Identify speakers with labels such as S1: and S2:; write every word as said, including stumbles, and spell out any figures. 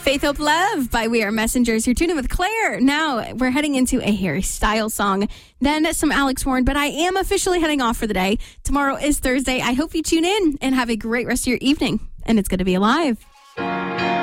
S1: Faith, Hope, Love by We Are Messengers. You're tuning with Claire. Now we're heading into a Harry Styles song, then some Alex Warren, but I am officially heading off for the day. Tomorrow is Thursday. I hope you tune in and have a great rest of your evening. And it's going to be alive.